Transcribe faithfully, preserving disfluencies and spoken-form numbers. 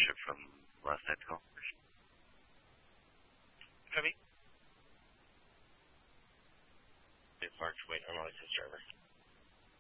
ownership from last night's call? Copy. March, wait on license driver.